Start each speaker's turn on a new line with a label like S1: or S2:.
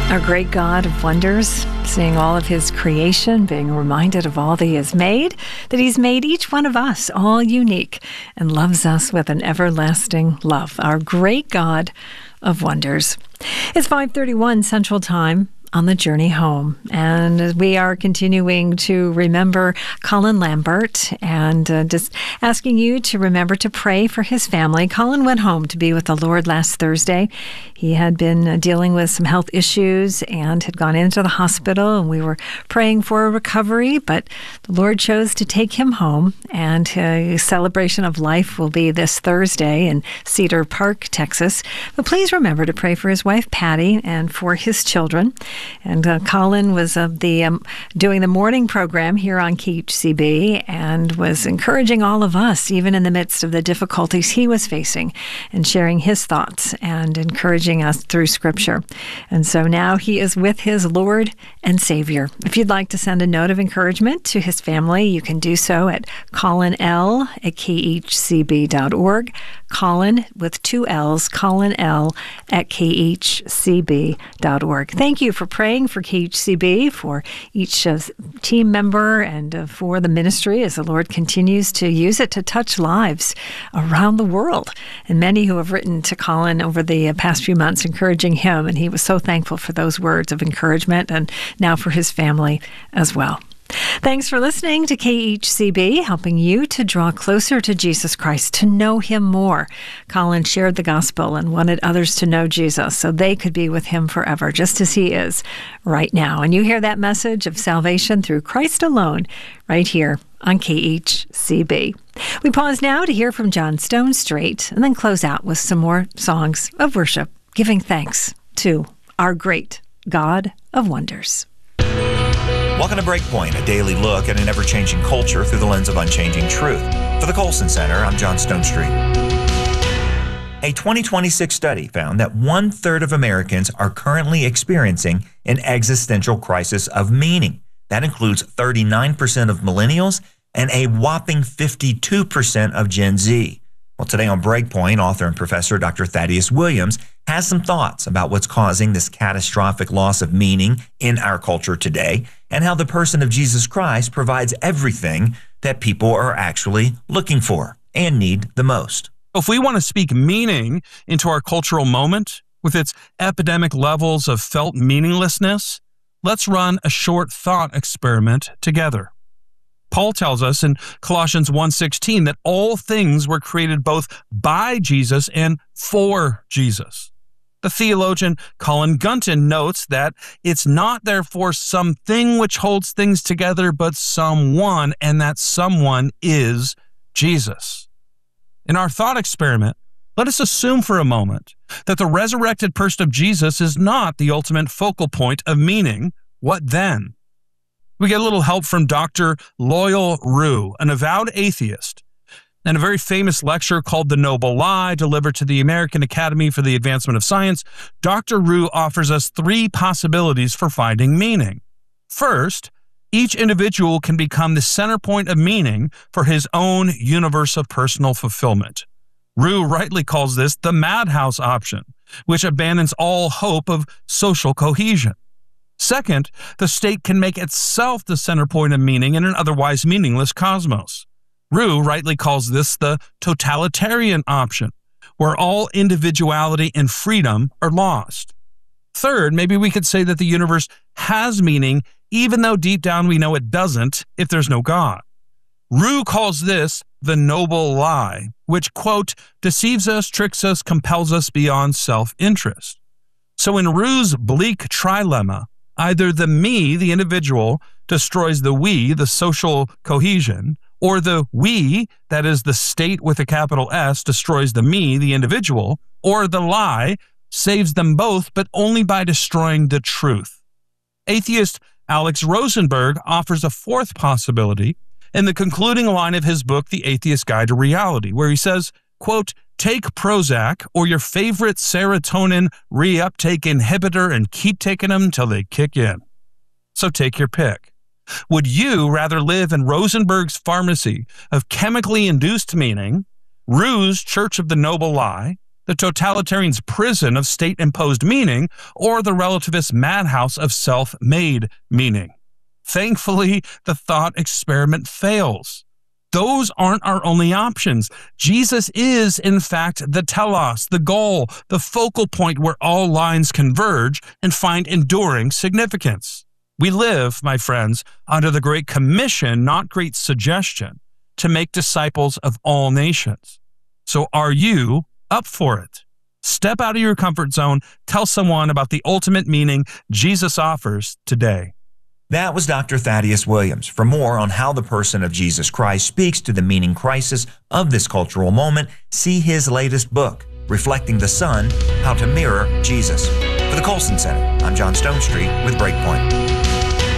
S1: Our great God of wonders, seeing all of his creation, being reminded of all that he has made, that he's made each one of us all unique and loves us with an everlasting love. Our great God of wonders. It's 5:31 Central Time on the journey home, and we are continuing to remember Colin Lambert and just asking you to remember to pray for his family. Colin went home to be with the Lord last Thursday. He had been dealing with some health issues and had gone into the hospital, and we were praying for a recovery, but the Lord chose to take him home, and a celebration of life will be this Thursday in Cedar Park, Texas. But please remember to pray for his wife, Patty, and for his children. And Colin was doing the morning program here on KHCB and was encouraging all of us, even in the midst of the difficulties he was facing, and sharing his thoughts and encouraging us through Scripture. And so now he is with his Lord and Savior. If you'd like to send a note of encouragement to his family, you can do so at colinl@khcb.org. Colin with 2 L's, colinl@khcb.org. Thank you for praying for KHCB, for each team member, and for the ministry as the Lord continues to use it to touch lives around the world. And many who have written to Colin over the past few months encouraging him, and he was so thankful for those words of encouragement, and now for his family as well. Thanks for listening to KHCB, helping you to draw closer to Jesus Christ, to know him more. Colin shared the gospel and wanted others to know Jesus so they could be with him forever, just as he is right now. And you hear that message of salvation through Christ alone right here on KHCB. We pause now to hear from John Stonestreet and then close out with some more songs of worship, giving thanks to our great God of wonders.
S2: Welcome to Breakpoint, a daily look at an ever-changing culture through the lens of unchanging truth. For the Colson Center, I'm John Stonestreet. A 2026 study found that 1/3 of Americans are currently experiencing an existential crisis of meaning. That includes 39% of millennials and a whopping 52% of Gen Z. Well, today on Breakpoint, author and professor Dr. Thaddeus Williams has some thoughts about what's causing this catastrophic loss of meaning in our culture today, and how the person of Jesus Christ provides everything that people are actually looking for and need the most.
S3: If we want to speak meaning into our cultural moment, with its epidemic levels of felt meaninglessness, let's run a short thought experiment together. Paul tells us in Colossians 1:16 that all things were created both by Jesus and for Jesus. The theologian Colin Gunton notes that it's not therefore something which holds things together, but someone, and that someone is Jesus. In our thought experiment, let us assume for a moment that the resurrected person of Jesus is not the ultimate focal point of meaning. What then? We get a little help from Dr. Loyal Rue, an avowed atheist. In a very famous lecture called The Noble Lie, delivered to the American Academy for the Advancement of Science, Dr. Rue offers us 3 possibilities for finding meaning. First, each individual can become the center point of meaning for his own universe of personal fulfillment. Rue rightly calls this the madhouse option, which abandons all hope of social cohesion. Second, the state can make itself the center point of meaning in an otherwise meaningless cosmos. Rue rightly calls this the totalitarian option, where all individuality and freedom are lost. Third, maybe we could say that the universe has meaning, even though deep down we know it doesn't if there's no God. Rue calls this the noble lie, which, quote, deceives us, tricks us, compels us beyond self-interest. So in Rue's bleak trilemma, either the me, the individual, destroys the we, the social cohesion, or the we, that is the state with a capital S, destroys the me, the individual, or the lie saves them both, but only by destroying the truth. Atheist Alex Rosenberg offers a fourth possibility in the concluding line of his book, The Atheist Guide to Reality, where he says, quote, take Prozac or your favorite serotonin reuptake inhibitor and keep taking them till they kick in. So take your pick. Would you rather live in Rosenberg's pharmacy of chemically induced meaning, Rue's Church of the Noble Lie, the totalitarian's prison of state-imposed meaning, or the relativist madhouse of self-made meaning. Thankfully, the thought experiment fails. Those aren't our only options. Jesus is, in fact, the telos, the goal, the focal point where all lines converge and find enduring significance. We live, my friends, under the Great Commission, not Great Suggestion, to make disciples of all nations. So are you up for it? Step out of your comfort zone. Tell someone about the ultimate meaning Jesus offers today.
S2: That was Dr. Thaddeus Williams. For more on how the person of Jesus Christ speaks to the meaning crisis of this cultural moment, see his latest book, Reflecting the Son, How to Mirror Jesus. For the Colson Center, I'm John Stonestreet with Breakpoint.